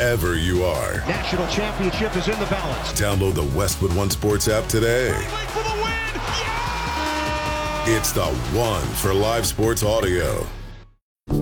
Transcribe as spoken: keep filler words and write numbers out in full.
wherever you are. National championship is in the balance. Download the Westwood One Sports app today. For the win! Yeah! It's the one for live sports audio.